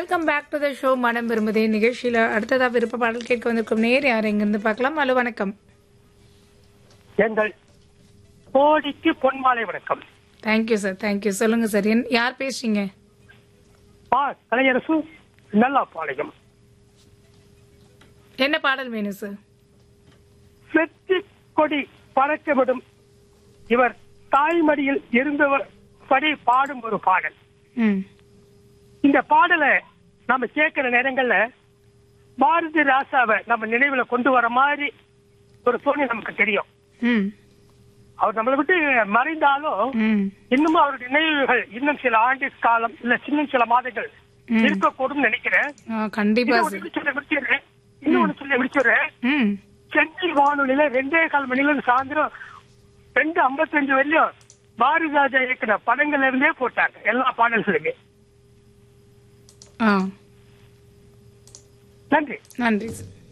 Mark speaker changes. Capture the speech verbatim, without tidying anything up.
Speaker 1: Welcome back to the show மனம் விரும்புதே நிகழ்ச்சியில அடுத்ததா விருப்ப பாடல் கேட்க வந்திருக்கும் நேர் யார் எங்கிருந்து பார்க்கலாம். ஹலோ வணக்கம்.
Speaker 2: எங்கள் கோடிக்கு பொன்மாலை வணக்கம்.
Speaker 1: Thank you sir, thank you. சொல்லுங்க சார், என் யார் பேசுறீங்க?
Speaker 2: பா கலையரசு நல்லா பாளையம்.
Speaker 1: என்ன பாடல் வேணும் சார்?
Speaker 2: வெற்றி கொடி பறக்க விடும் இவர் தாய்மடியில் இருந்தவர் படி பாடும் ஒரு பாடல்.
Speaker 1: ம்
Speaker 2: இந்த பாடலை நம்ம கேட்கிற நேரங்கள்ல பாரதி ராசாவை நம்ம நினைவுல கொண்டு வர மாதிரி ஒரு தோணி நமக்கு தெரியும்.
Speaker 1: ம்
Speaker 2: அவர் நம்மளை விட்டு மறைந்தாலும்
Speaker 1: ம்
Speaker 2: இன்னமும் அவருடைய நினைவுகள் இன்னும் சில ஆண்டு காலம் இல்ல இன்னும் சில மாதங்கள் இருக்கக்கூடும் நினைக்கிறேன்.
Speaker 1: ஆ, கண்டிப்பா சார்.
Speaker 2: முடிச்சிடுறேன் இன்னொன்னு சொல்லி முடிச்சிடுறேன்.
Speaker 1: ம்
Speaker 2: சென்னை வானொலியில ரெண்டே கால் மணில இருந்து சாயந்தரம் ரெண்டு ஐம்பத்தி அஞ்சு வரையும் பாரதி ராஜா இயக்குன படங்கள்ல இருந்தே போட்டாங்க எல்லா பாடல்களுமே.
Speaker 1: ஆ
Speaker 2: நன்றி
Speaker 1: நன்றி சார்.